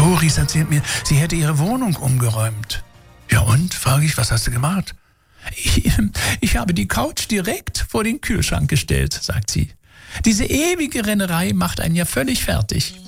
Doris erzählt mir, sie hätte ihre Wohnung umgeräumt. Ja und, frage ich, was hast du gemacht? Ich habe die Couch direkt vor den Kühlschrank gestellt, sagt sie. Diese ewige Rennerei macht einen ja völlig fertig.